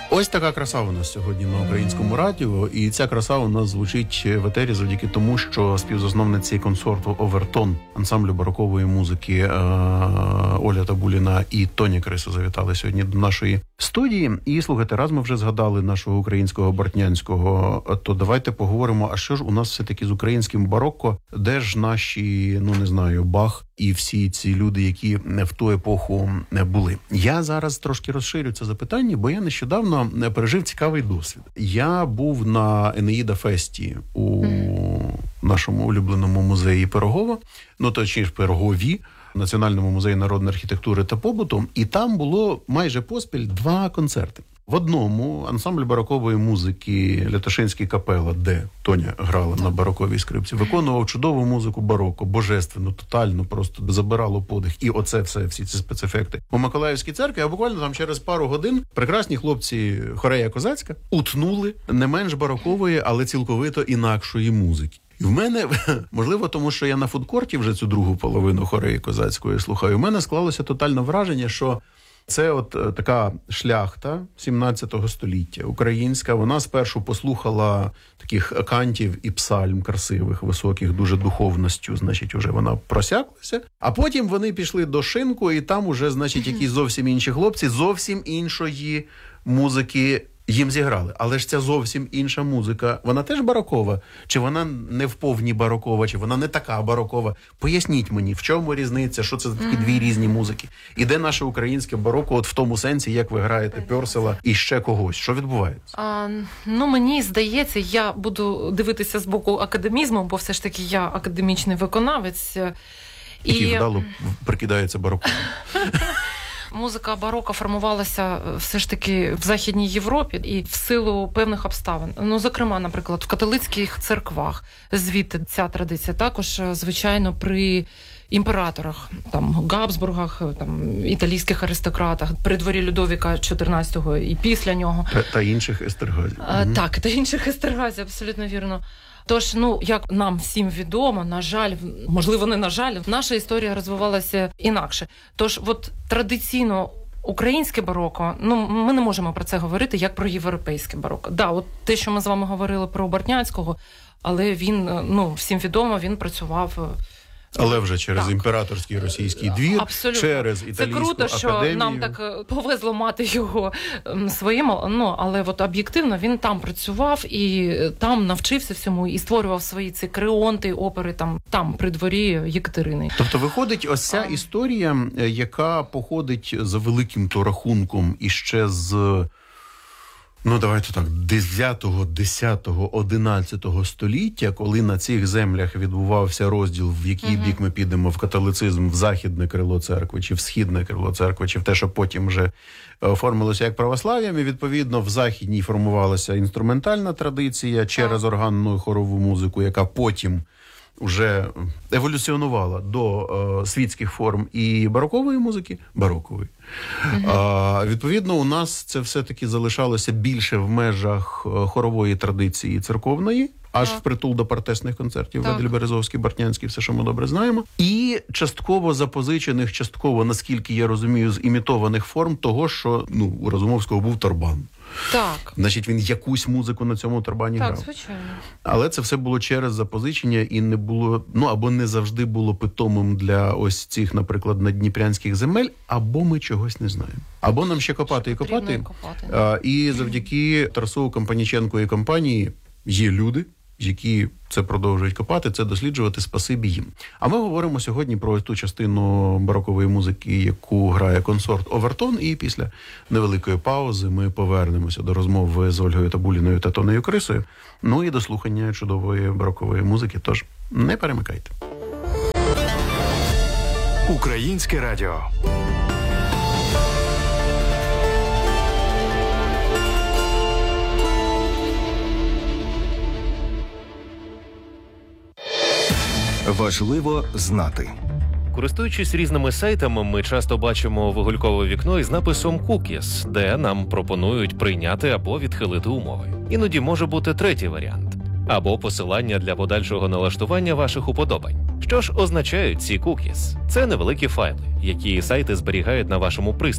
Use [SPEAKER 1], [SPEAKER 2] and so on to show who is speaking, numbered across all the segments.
[SPEAKER 1] Ось така краса у нас сьогодні на українському радіо, і ця краса у нас звучить в етері завдяки тому, що співзасновниці консорту «Овертон» ансамблю барокової музики Оля Табуліна і Тоня Крисо завітали сьогодні до нашої студії. І, слухайте, раз ми вже згадали нашого українського Бортнянського, то давайте поговоримо, а що ж у нас все-таки з українським барокко, де ж наші, не знаю, Бах і всі ці люди, які в ту епоху були. Я зараз трошки розширю це запитання, бо я нещодавно пережив цікавий досвід. Я був на Енеїда Фесті у нашому улюбленому музеї Пирогова, точніше Пирогові, Національному музеї народної архітектури та побуту, і там було майже поспіль 2 концерти. В одному ансамбль барокової музики Лятошинський капела, де Тоня грала на бароковій скрипці, виконував чудову музику бароко, божественно, тотально, просто забирало подих. І оце все, всі ці спецефекти. У Миколаївській церкві, а буквально там через пару годин прекрасні хлопці хорея козацька утнули не менш барокової, але цілковито інакшої музики. І в мене, можливо, тому що я на фудкорті вже цю другу половину хореї козацької слухаю, в мене склалося тотальне враження, що це от така шляхта 17 століття українська. Вона спершу послухала таких кантів і псальм красивих, високих, дуже духовністю, значить, уже вона просяклася. А потім вони пішли до шинку, і там уже, значить, якісь зовсім інші хлопці, зовсім іншої музики їм зіграли. Але ж ця зовсім інша музика, вона теж барокова? Чи вона не вповні барокова, чи вона не така барокова? Поясніть мені, в чому різниця, що це за такі 2 різні музики? І де наше українське бароко, от в тому сенсі, як ви граєте Пьорсела і ще когось? Що відбувається?
[SPEAKER 2] Мені здається, я буду дивитися з боку академізму, бо все ж таки я академічний виконавець.
[SPEAKER 1] Який вдало прикидається бароком.
[SPEAKER 2] Музика бароко формувалася все ж таки в Західній Європі і в силу певних обставин. Зокрема, наприклад, в католицьких церквах звідти ця традиція. Також, звичайно, при імператорах, Габсбургах, італійських аристократах, при дворі Людовіка XIV і після нього.
[SPEAKER 1] Та інших Естергазів.
[SPEAKER 2] Так, та інших Естергазів, абсолютно вірно. Тож, як нам всім відомо, на жаль, можливо, не на жаль, наша історія розвивалася інакше. Тож, традиційно українське бароко, ми не можемо про це говорити, як про європейське бароко. Те, що ми з вами говорили про Бортнянського, але він, всім відомо, він працював...
[SPEAKER 1] Але вже через імператорський російський двір, через італійську академію.
[SPEAKER 2] Це круто, що нам так повезло мати його своїм, але об'єктивно він там працював і там навчився всьому і створював свої ці креонти, опери там при дворі Єкатерини.
[SPEAKER 1] Тобто виходить ось ця історія, яка походить за великим то рахунком іще з... давайте так, 9, 10, 11 століття, коли на цих землях відбувався розділ, в який бік ми підемо, в католицизм, в західне крило церкви, чи в східне крило церкви, чи в те, що потім вже оформилося як православ'ям, і відповідно в західній формувалася інструментальна традиція через органну хорову музику, яка потім вже еволюціонувала до світських форм і барокової музики, барокової. Відповідно, у нас це все-таки залишалося більше в межах хорової традиції церковної, аж впритул до партесних концертів, Ведель, Березовський, Бортнянський, все, що ми добре знаємо. І частково запозичених, частково, наскільки я розумію, з імітованих форм того, що у Разумовського був торбан.
[SPEAKER 2] Так.
[SPEAKER 1] Значить, він якусь музику на цьому торбані грав.
[SPEAKER 2] Так, звичайно.
[SPEAKER 1] Але це все було через запозичення і не було, або не завжди було питомим для ось цих, наприклад, наддніпрянських земель, або ми чогось не знаємо. Або нам ще копати і копати. І завдяки Тарасу Компаніченку і компанії є люди, які це продовжують копати, це досліджувати, спасибі їм. А ми говоримо сьогодні про ту частину барокової музики, яку грає консорт «Овертон», і після невеликої паузи ми повернемося до розмови з Ольгою Табуліною та Тонею Крисою, і до слухання чудової барокової музики, тож не перемикайте.
[SPEAKER 3] Українське радіо. Важливо знати.
[SPEAKER 4] Користуючись різними сайтами, ми часто бачимо вигулькове вікно із написом «Cookies», де нам пропонують прийняти або відхилити умови. Іноді може бути третій варіант – або посилання для подальшого налаштування ваших уподобань. Що ж означають ці cookies? Це невеликі файли, які сайти зберігають на вашому пристрої.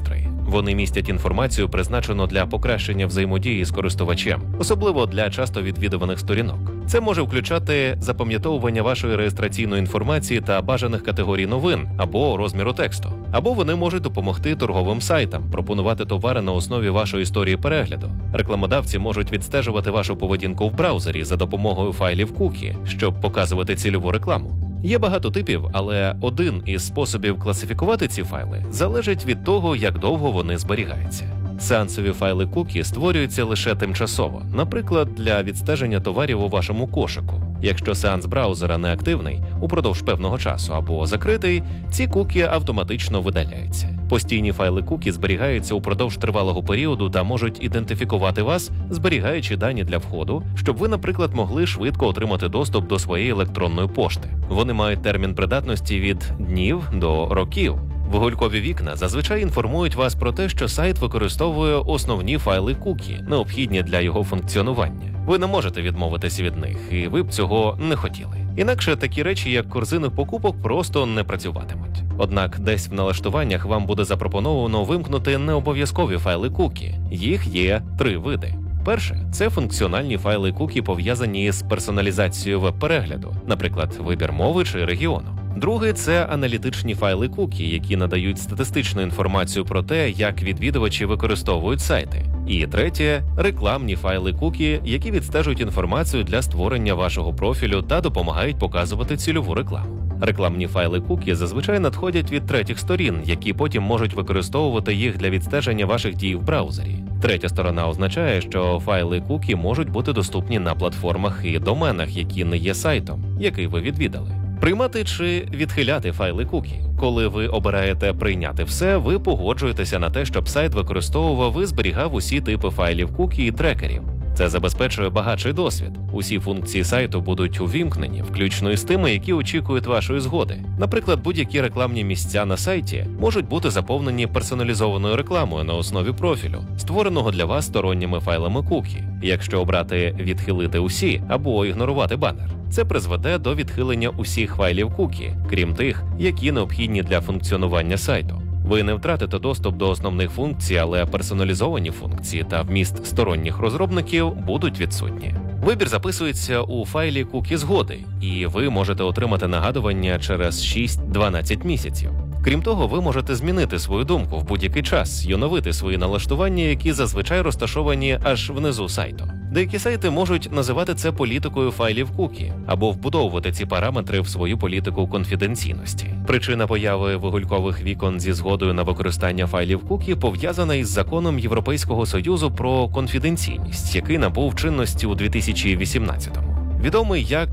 [SPEAKER 4] Вони містять інформацію, призначену для покращення взаємодії з користувачем, особливо для часто відвідуваних сторінок. Це може включати запам'ятовування вашої реєстраційної інформації та бажаних категорій новин або розміру тексту. Або вони можуть допомогти торговим сайтам пропонувати товари на основі вашої історії перегляду. Рекламодавці можуть відстежувати вашу поведінку в браузері за допомогою файлів кукі, щоб показувати цільову рекламу. Є багато типів, але один із способів класифікувати ці файли залежить від того, як довго вони зберігаються. Сеансові файли кукі створюються лише тимчасово, наприклад, для відстеження товарів у вашому кошику. Якщо сеанс браузера не активний упродовж певного часу або закритий, ці кукі автоматично видаляються. Постійні файли кукі зберігаються упродовж тривалого періоду та можуть ідентифікувати вас, зберігаючи дані для входу, щоб ви, наприклад, могли швидко отримати доступ до своєї електронної пошти. Вони мають термін придатності від днів до років. Вигулькові вікна зазвичай інформують вас про те, що сайт використовує основні файли кукі, необхідні для його функціонування. Ви не можете відмовитися від них, і ви б цього не хотіли. Інакше такі речі, як корзини покупок, просто не працюватимуть. Однак десь в налаштуваннях вам буде запропоновано вимкнути необов'язкові файли кукі. Їх є 3 види. Перше – це функціональні файли кукі, пов'язані з персоналізацією веб-перегляду, наприклад, вибір мови чи регіону. Друге – це аналітичні файли кукі, які надають статистичну інформацію про те, як відвідувачі використовують сайти. І третє – рекламні файли кукі, які відстежують інформацію для створення вашого профілю та допомагають показувати цільову рекламу. Рекламні файли кукі зазвичай надходять від третіх сторін, які потім можуть використовувати їх для відстеження ваших дій в браузері. Третя сторона означає, що файли кукі можуть бути доступні на платформах і доменах, які не є сайтом, який ви відвідали. Приймати чи відхиляти файли кукі. Коли ви обираєте «Прийняти все», ви погоджуєтеся на те, щоб сайт використовував і зберігав усі типи файлів кукі і трекерів. Це забезпечує багатший досвід. Усі функції сайту будуть увімкнені, включно із тими, які очікують вашої згоди. Наприклад, будь-які рекламні місця на сайті можуть бути заповнені персоналізованою рекламою на основі профілю, створеного для вас сторонніми файлами кукі. Якщо обрати «Відхилити усі» або «Ігнорувати банер», це призведе до відхилення усіх файлів кукі, крім тих, які необхідні для функціонування сайту. Ви не втратите доступ до основних функцій, але персоналізовані функції та вміст сторонніх розробників будуть відсутні. Вибір записується у файлі кукі згоди, і ви можете отримати нагадування через 6-12 місяців. Крім того, ви можете змінити свою думку в будь-який час і оновити свої налаштування, які зазвичай розташовані аж внизу сайту. Деякі сайти можуть називати це політикою файлів кукі або вбудовувати ці параметри в свою політику конфіденційності. Причина появи вигулькових вікон зі згодою на використання файлів кукі пов'язана із законом Європейського Союзу про конфіденційність, який набув чинності у 2018-му. Відомий як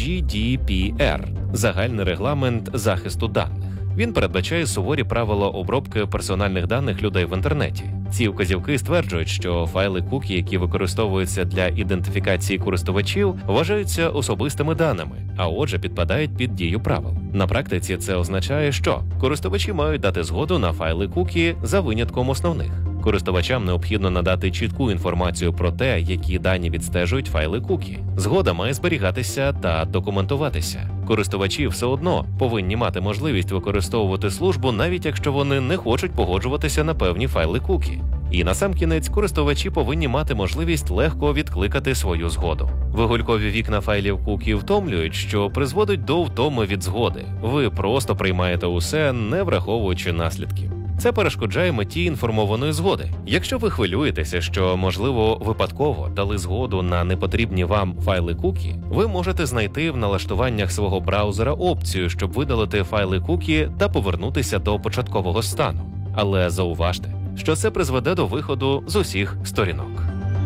[SPEAKER 4] GDPR – загальний регламент захисту даних. Він передбачає суворі правила обробки персональних даних людей в інтернеті. Ці вказівки стверджують, що файли кукі, які використовуються для ідентифікації користувачів, вважаються особистими даними, а отже підпадають під дію правил. На практиці це означає, що користувачі мають дати згоду на файли кукі за винятком основних. Користувачам необхідно надати чітку інформацію про те, які дані відстежують файли кукі. Згода має зберігатися та документуватися. Користувачі все одно повинні мати можливість використовувати службу, навіть якщо вони не хочуть погоджуватися на певні файли кукі. І насамкінець, користувачі повинні мати можливість легко відкликати свою згоду. Вигулькові вікна файлів кукі втомлюють, що призводить до втоми від згоди. Ви просто приймаєте усе, не враховуючи наслідків. Це перешкоджає меті інформованої згоди. Якщо ви хвилюєтеся, що, можливо, випадково дали згоду на непотрібні вам файли кукі, ви можете знайти в налаштуваннях свого браузера опцію, щоб видалити файли кукі та повернутися до початкового стану. Але зауважте, що це призведе до виходу з усіх сторінок.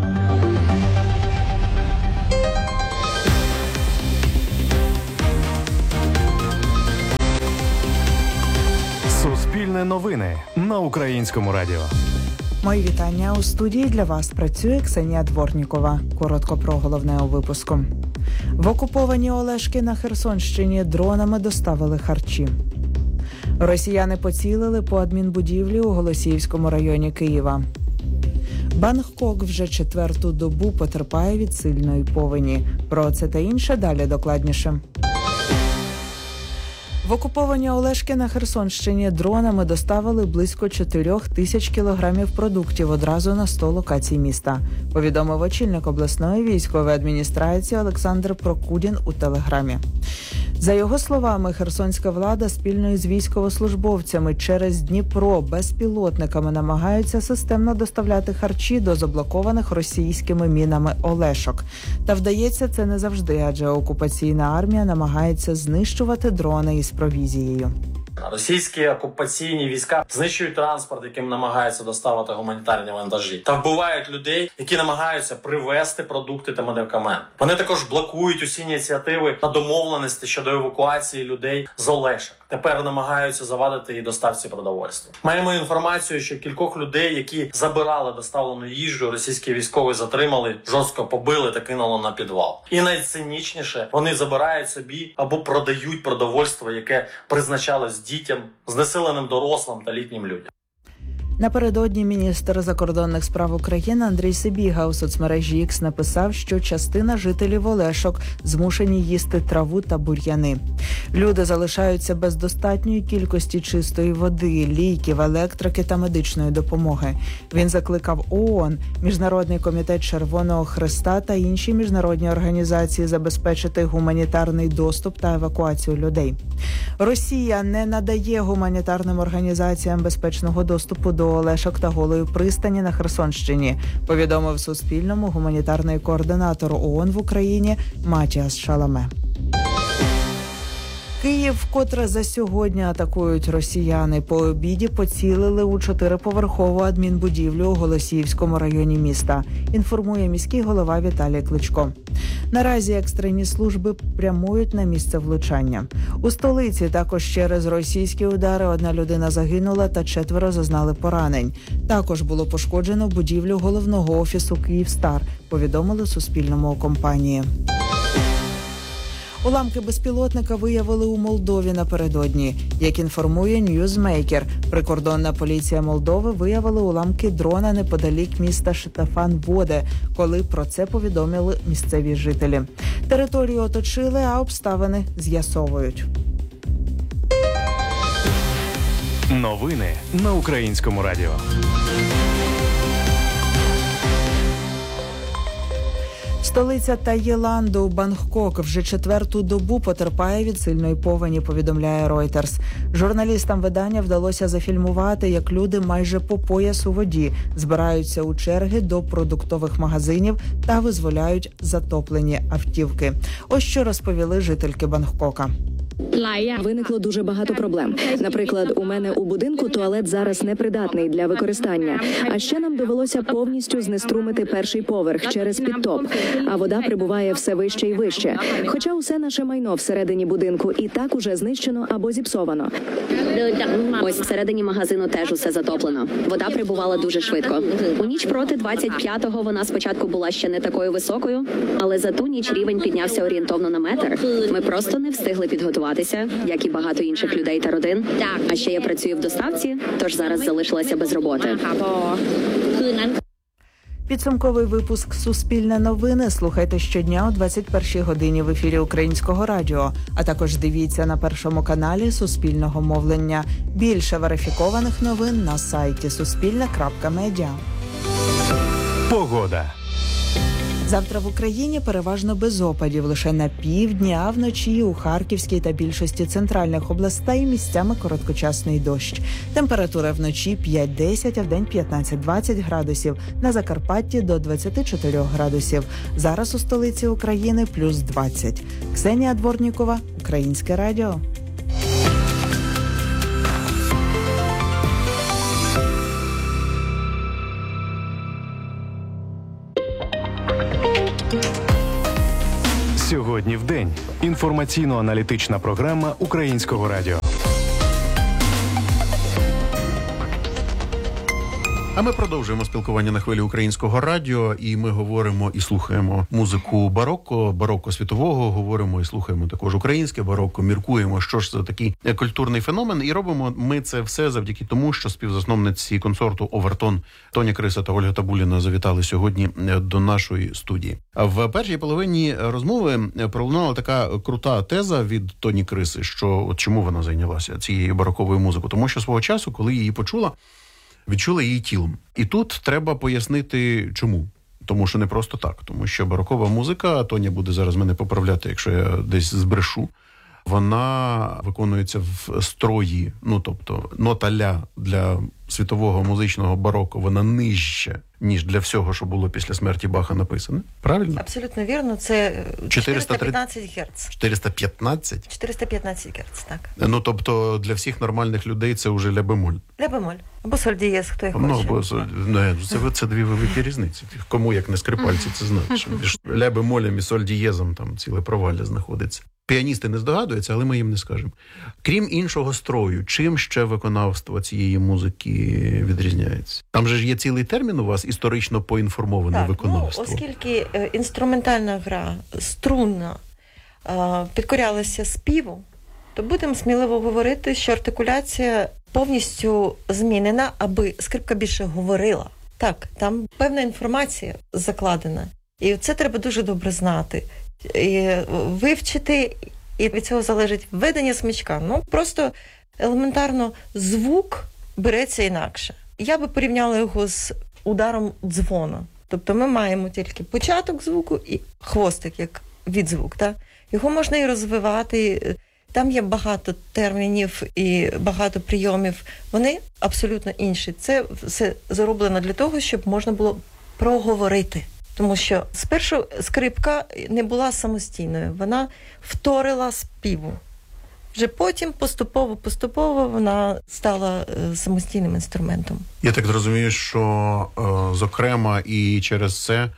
[SPEAKER 3] Суспільне новини на Українському радіо.
[SPEAKER 5] Мої вітання. У студії для вас працює Ксенія Дворнікова. Коротко про головне у випуску. В окуповані Олешки на Херсонщині дронами доставили харчі. Росіяни поцілили по адмінбудівлі у Голосіївському районі Києва. Бангкок вже 4-ту добу потерпає від сильної повені. Про це та інше далі докладніше. В окуповані Олешки на Херсонщині дронами доставили близько 4 тисяч кілограмів продуктів одразу на 100 локацій міста, повідомив очільник обласної військової адміністрації Олександр Прокудін у Телеграмі. За його словами, херсонська влада спільно із військовослужбовцями через Дніпро безпілотниками намагаються системно доставляти харчі до заблокованих російськими мінами Олешок. Та вдається це не завжди, адже окупаційна армія намагається знищувати дрони із провізією.
[SPEAKER 6] Російські окупаційні війська знищують транспорт, яким намагаються доставити гуманітарні вантажі, та вбивають людей, які намагаються привезти продукти та медикаменти. Вони також блокують усі ініціативи та домовленості щодо евакуації людей з Олешок. Тепер намагаються завадити і доставці продовольства. Маємо інформацію, що кількох людей, які забирали доставлену їжу, російські військові затримали, жорстко побили та кинули на підвал. І найцинічніше, вони забирають собі або продають продовольство, яке призначалось дітям, знесиленим дорослим та літнім людям.
[SPEAKER 5] Напередодні міністр закордонних справ України Андрій Сибіга у соцмережі X написав, що частина жителів Олешок змушені їсти траву та бур'яни. Люди залишаються без достатньої кількості чистої води, ліків, електрики та медичної допомоги. Він закликав ООН, Міжнародний комітет Червоного Хреста та інші міжнародні організації забезпечити гуманітарний доступ та евакуацію людей. Росія не надає гуманітарним організаціям безпечного доступу до Олешок та Голої пристані на Херсонщині, повідомив Суспільному гуманітарний координатор ООН в Україні Матіас Шаламе. Київ вкотре за сьогодні атакують росіяни. По обіді поцілили у 4-поверхову адмінбудівлю у Голосіївському районі міста, інформує міський голова Віталій Кличко. Наразі екстрені служби прямують на місце влучання. У столиці також через російські удари 1 людина загинула та 4 зазнали поранень. Також було пошкоджено будівлю головного офісу «Київстар», повідомили Суспільному у компанії. Уламки безпілотника виявили у Молдові напередодні. Як інформує Newsmaker, прикордонна поліція Молдови виявила уламки дрона неподалік міста Штефан-Воде, коли про це повідомили місцеві жителі. Територію оточили, а обставини з'ясовують.
[SPEAKER 3] Новини на Українському радіо.
[SPEAKER 5] Столиця Таїланду, Бангкок, вже 4-ту добу потерпає від сильної повені, повідомляє Reuters. Журналістам видання вдалося зафільмувати, як люди майже по пояс у воді збираються у черги до продуктових магазинів та визволяють затоплені автівки. Ось що розповіли жительки Бангкока.
[SPEAKER 7] Виникло дуже багато проблем. Наприклад, у мене у будинку туалет зараз непридатний для використання. А ще нам довелося повністю знеструмити 1-й поверх через підтоп. А вода прибуває все вище і вище. Хоча усе наше майно всередині будинку і так уже знищено або зіпсовано.
[SPEAKER 8] Ось всередині магазину теж усе затоплено. Вода прибувала дуже швидко. У ніч проти 25-го вона спочатку була ще не такою високою, але за ту ніч рівень піднявся орієнтовно на метр. Ми просто не встигли підготуватися, як і багато інших людей та родин. А ще я працюю в доставці, тож зараз залишилася без роботи.
[SPEAKER 5] Підсумковий випуск «Суспільне новини» слухайте щодня о 21-й годині в ефірі Українського радіо, а також дивіться на Першому каналі Суспільного мовлення. Більше верифікованих новин на сайті suspilne.media.
[SPEAKER 3] Погода.
[SPEAKER 5] Завтра в Україні переважно без опадів, лише на півдні, а вночі у Харківській та більшості центральних областей місцями короткочасний дощ. Температура вночі 5-10, а вдень 15-20 градусів, на Закарпатті до 24 градусів. Зараз у столиці України плюс 20. Ксенія Дворнікова, Українське радіо.
[SPEAKER 3] Сьогодні в день. Інформаційно-аналітична програма Українського радіо.
[SPEAKER 1] А ми продовжуємо спілкування на хвилі Українського радіо, і ми говоримо і слухаємо музику барокко світового, говоримо і слухаємо також українське барокко, міркуємо, що ж це такий культурний феномен, і робимо ми це все завдяки тому, що співзасновниці консорту «Овертон» Тоня Криса та Ольга Табуліна завітали сьогодні до нашої студії. В першій половині розмови пролунала така крута теза від Тоні Криси, що от чому вона зайнялася цією бароковою музикою, тому що свого часу, коли її почула, відчула її тілом. І тут треба пояснити, чому. Тому що не просто так. Тому що барокова музика, Тоня буде зараз мене поправляти, якщо я десь збрешу, вона виконується в строї, тобто нота ля для світового музичного бароко, вона нижча, ніж для всього, що було після смерті Баха написане. Правильно?
[SPEAKER 9] Абсолютно вірно. Це 415 Гц.
[SPEAKER 1] 415?
[SPEAKER 9] 415 Гц, так.
[SPEAKER 1] Тобто для всіх нормальних людей це вже ля-бемоль.
[SPEAKER 9] Ля-бемоль. Або соль-дієз, хто як хоче.
[SPEAKER 1] Це дві великі різниці. Кому, як не скрипальці, це знають. Між ля-бемолем і соль-дієзом там ціле провалля знаходиться. Піаністи не здогадуються, але ми їм не скажемо. Крім іншого строю, чим ще виконавство цієї музики відрізняється? Там же ж є цілий термін у вас історично поінформоване виконавство.
[SPEAKER 9] Оскільки інструментальна гра струнна підкорялася співу, то будемо сміливо говорити, що артикуляція повністю змінена, аби скрипка більше говорила. Так, там певна інформація закладена. І це треба дуже добре знати. І вивчити, і від цього залежить введення смичка. Просто елементарно звук береться інакше. Я би порівняла його з ударом дзвона. Тобто ми маємо тільки початок звуку і хвостик, як відзвук. Так? Його можна і розвивати. Там є багато термінів і багато прийомів. Вони абсолютно інші. Це все зроблено для того, щоб можна було проговорити. Тому що спершу скрипка не була самостійною, вона вторила співу. Вже потім поступово вона стала самостійним інструментом.
[SPEAKER 1] Я так розумію, що, зокрема, і через це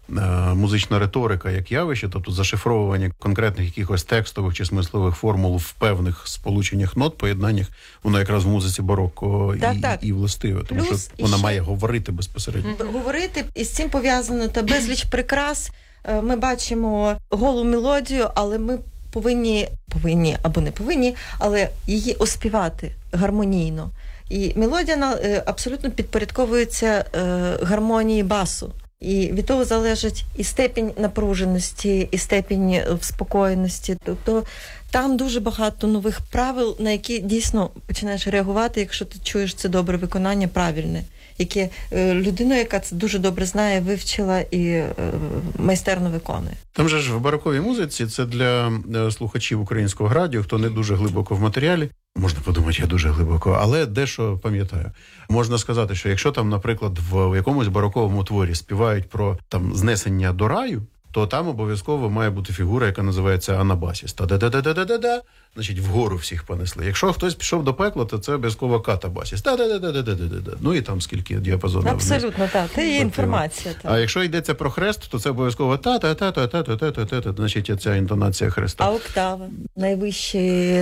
[SPEAKER 1] музична риторика як явище, тобто зашифровування конкретних якихось текстових чи смислових формул в певних сполученнях нот, поєднаннях, воно якраз в музиці барокко і властиве, тому що вона має говорити безпосередньо.
[SPEAKER 9] Говорити, і з цим пов'язано та безліч прикрас. Ми бачимо голу мелодію, але ми повинні або не повинні, але її оспівати гармонійно. І мелодія абсолютно підпорядковується гармонії басу. І від того залежить і степінь напруженості, і степінь вспокоєності. Тобто там дуже багато нових правил, на які дійсно починаєш реагувати, якщо ти чуєш це добре виконання, правильне. Яке людина, яка це дуже добре знає, вивчила і майстерно виконує.
[SPEAKER 1] Там же ж в бароковій музиці, це для слухачів Українського радіо, хто не дуже глибоко в матеріалі, можна подумати, я дуже глибоко, але дещо пам'ятаю. Можна сказати, що якщо там, наприклад, в якомусь бароковому творі співають про там знесення до раю, то там обов'язково має бути фігура, яка називається анабасіс. Та-да-да-да-да-да-да, значить, вгору всіх понесли. Якщо хтось пішов до пекла, то це обов'язково катабасіс. Та-да-да-да-да-да-да. І там скільки діапазонів.
[SPEAKER 9] Абсолютно, так. Це є інформація.
[SPEAKER 1] А якщо йдеться про хрест, то це обов'язково та-та-та-та-та-та-та-та, значить, ця інтонація хреста.
[SPEAKER 9] А октава? Найвищий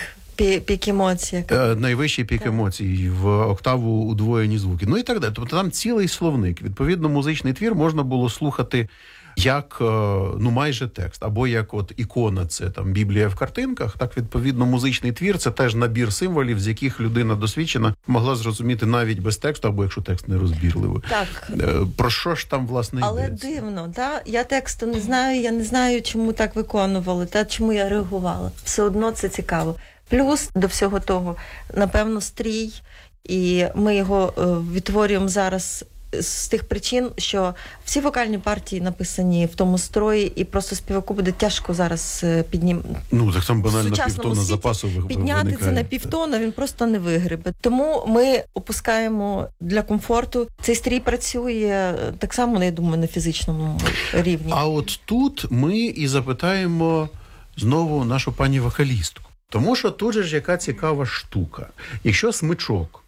[SPEAKER 9] пік емоцій.
[SPEAKER 1] Найвищий пік емоцій, в октаву удвоєні звуки. І так далі. Тобто там цілий словник. Відповідно, музичний твір можна було слухати як, майже текст. Або як от ікона, це там Біблія в картинках, так, відповідно, музичний твір – це теж набір символів, з яких людина досвідчена могла зрозуміти навіть без тексту, або якщо текст не розбірливий.
[SPEAKER 9] Так.
[SPEAKER 1] Про що ж там, власне, йдеться?
[SPEAKER 9] Але дивно, так? Я тексту не знаю, я не знаю, чому так виконували, чому я реагувала. Все одно це цікаво. Плюс до всього того, напевно, стрій, і ми його відтворюємо зараз з тих причин, що всі вокальні партії написані в тому строї, і просто співаку буде тяжко зараз
[SPEAKER 1] так там банально півтона запасу
[SPEAKER 9] підняти це на півтона, він просто не вигребе. Тому ми опускаємо для комфорту. Цей стрій працює так само, я думаю, на фізичному рівні.
[SPEAKER 1] А от тут ми і запитаємо знову нашу пані вокалістку. Тому що тут же ж яка цікава штука. Якщо смичок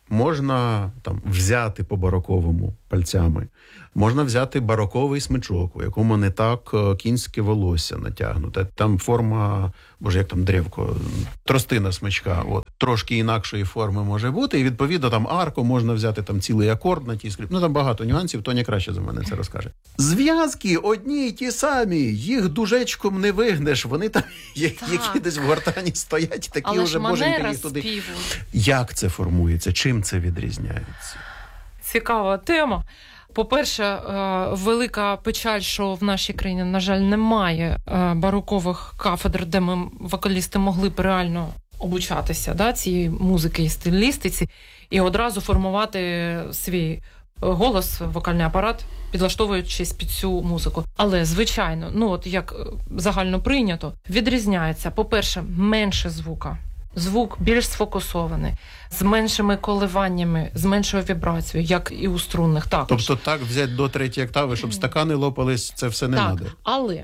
[SPEAKER 1] можна там взяти по бароковому пальцями, можна взяти бароковий смичок, у якому не так кінське волосся натягнуте. Там форма, як там древко, тростина смичка, трошки інакшої форми може бути. І відповідно там арку можна взяти там цілий акорд на тій скрипці. Там багато нюансів, Тоня краще за мене це розкаже. Зв'язки одні й ті самі, їх дужечком не вигнеш. Вони там, які десь в гортані стоять, такі
[SPEAKER 2] але
[SPEAKER 1] вже боженька їх туди.
[SPEAKER 2] співу.
[SPEAKER 1] Як це формується? Чим це відрізняється?
[SPEAKER 2] Цікава тема. По-перше, велика печаль, що в нашій країні, на жаль, немає барокових кафедр, де ми, вокалісти, могли б реально обучатися цієї музики і стилістиці, і одразу формувати свій голос, вокальний апарат, підлаштовуючись під цю музику. Але, звичайно, як загально прийнято, відрізняється, по-перше, менше звука. Звук більш сфокусований, з меншими коливаннями, з меншою вібрацією, як і у струнних також.
[SPEAKER 1] Тобто так взяти до 3-ї октави, щоб стакани лопались, це все не треба?
[SPEAKER 2] Так, але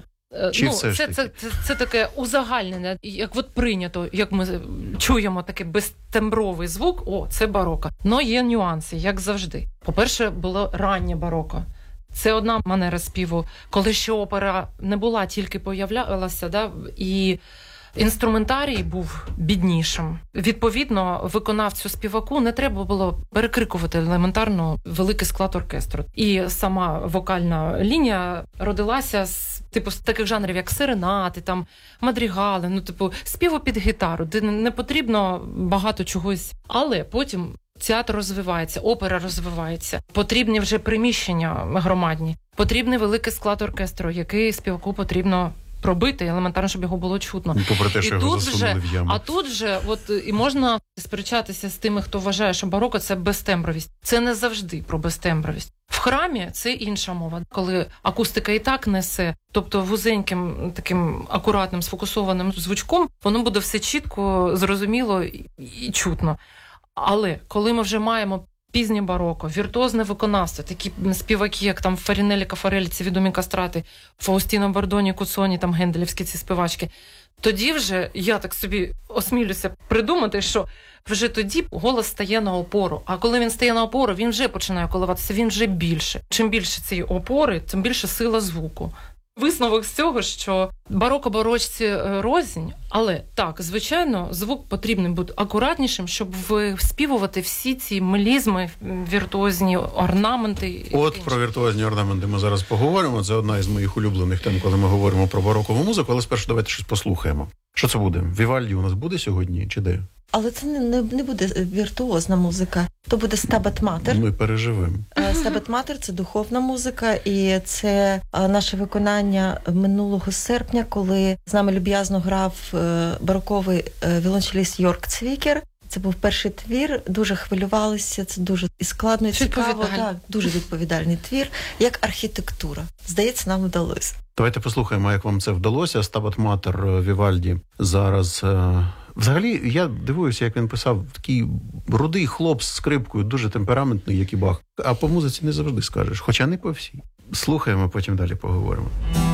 [SPEAKER 2] це таке узагальнене, як прийнято, як ми чуємо такий безтембровий звук, це бароко. Но є нюанси, як завжди. По-перше, було раннє бароко. Це одна манера співу, коли ще опера не була, тільки появлялася, і інструментарій був біднішим. Відповідно, виконавцю-співаку не треба було перекрикувати елементарно великий склад оркестру. І сама вокальна лінія родилася з таких жанрів, як серенати, мадрігали, співу під гітару, де не потрібно багато чогось. Але потім театр розвивається, опера розвивається, потрібні вже приміщення громадні, потрібний великий склад оркестру, який співаку потрібно пробити, елементарно, щоб його було чутно.
[SPEAKER 1] Попри те, що його засунули в яму.
[SPEAKER 2] А тут вже, і можна сперечатися з тими, хто вважає, що бароко – це безтембровість. Це не завжди про безтембровість. В храмі це інша мова, коли акустика і так несе, тобто вузеньким, таким акуратним, сфокусованим звучком, воно буде все чітко, зрозуміло і чутно. Але коли ми вже маємо пізнє бароко, віртуозне виконавство, такі співаки, як Фарінелі, Кафарелі, ці відомі кастрати, Фаустіно Бардоні, Куцоні, генделівські ці співачки, тоді вже, я так собі осмілюся придумати, що вже тоді голос стає на опору. А коли він стає на опору, він вже починає коливатися, він вже більше. Чим більше цієї опори, тим більше сила звуку. Висновок з цього, що бароко-барочці рознь, але так, звичайно, звук потрібен бути акуратнішим, щоб вспівувати всі ці мелізми, віртуозні орнаменти.
[SPEAKER 1] Про віртуозні орнаменти ми зараз поговоримо. Це одна із моїх улюблених тем, коли ми говоримо про барокову музику, але спершу давайте щось послухаємо. Що це буде? Вівальді у нас буде сьогодні чи де?
[SPEAKER 9] Але це не буде віртуозна музика, то буде Стабат Матер.
[SPEAKER 1] Ми переживемо.
[SPEAKER 9] Стабат Матер – це духовна музика, і це наше виконання минулого серпня, коли з нами люб'язно грав бароковий віолончеліст Йорк Цвікер. Це був перший твір, дуже хвилювалися, це дуже і складно, і цікаво. Так, дуже відповідальний твір, як архітектура. Здається, нам вдалося.
[SPEAKER 1] Давайте послухаємо, як вам це вдалося. Стабат Матер Вівальді зараз... Взагалі, я дивуюся, як він писав, такий рудий хлоп з скрипкою, дуже темпераментний, як і Бах. А по музиці не завжди скажеш, хоча не по всій. Слухаємо, потім далі поговоримо.